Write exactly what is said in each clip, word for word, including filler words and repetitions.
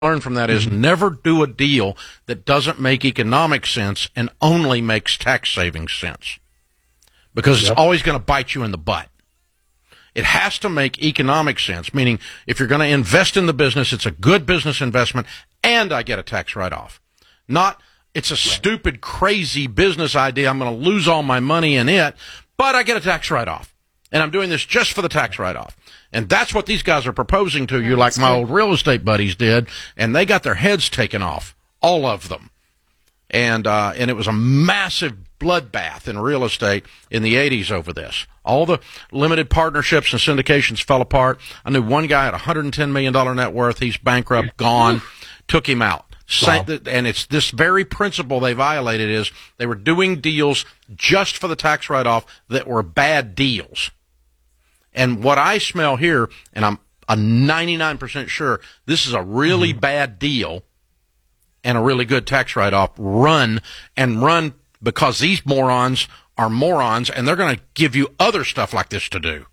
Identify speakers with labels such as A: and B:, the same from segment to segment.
A: learn from that is never do a deal that doesn't make economic sense and only makes tax savings sense, because it's
B: Yep.
A: always going to bite you in the butt. It has to make economic sense, meaning if you're going to invest in the business, it's a good business investment, and I get a tax write-off. Not, it's a stupid, crazy business idea, I'm going to lose all my money in it, but I get a tax write-off. And I'm doing this just for the tax write-off. And that's what these guys are proposing to you, like my old real estate buddies did, and they got their heads taken off, all of them. And uh, and it was a massive bloodbath in real estate in the eighties over this. All the limited partnerships and syndications fell apart. I knew one guy had one hundred ten million dollars net worth. He's bankrupt, gone, took him out. Wow. And it's this very principle they violated is they were doing deals just for the tax write-off that were bad deals. And what I smell here, and I'm a ninety-nine percent sure, this is a really mm-hmm. bad deal and a really good tax write-off. Run and run, because these morons are morons, and they're going to give you other stuff like this to do.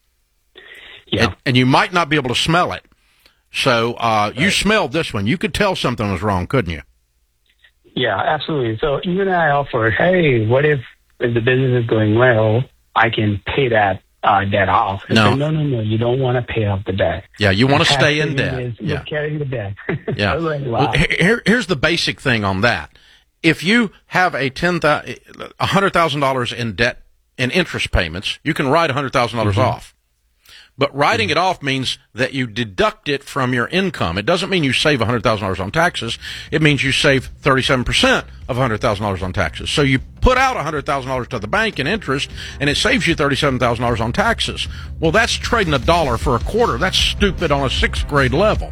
B: Yeah.
A: And, and you might not be able to smell it. So uh, right. you smelled this one. You could tell something was wrong, couldn't you?
B: Yeah, absolutely. So even I offered, hey, what if, if the business is going well, I can pay that uh, debt off? And
A: no.
B: said, no, no, no, you don't want to pay off the debt.
A: Yeah, you want to stay in debt.
B: Is,
A: yeah.
B: Carrying the debt.
A: Yeah.
B: Like, wow.
A: Well, here, here's the basic thing on that. If you have a ten thousand, a hundred thousand dollars in debt in interest payments, you can write a hundred thousand dollars
B: mm-hmm.
A: off. But writing mm-hmm. it off means that you deduct it from your income. It doesn't mean you save a hundred thousand dollars on taxes. It means you save thirty-seven percent of a hundred thousand dollars on taxes. So you put out a hundred thousand dollars to the bank in interest, and it saves you thirty-seven thousand dollars on taxes. Well, that's trading a dollar for a quarter. That's stupid on a sixth grade level.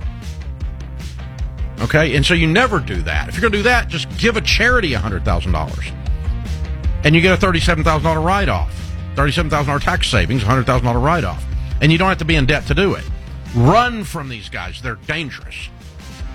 A: Okay, and so you never do that. If you're going to do that, just give a charity one hundred thousand dollars. And you get a thirty-seven thousand dollars write-off. thirty-seven thousand dollars tax savings, one hundred thousand dollars write-off. And you don't have to be in debt to do it. Run from these guys. They're dangerous.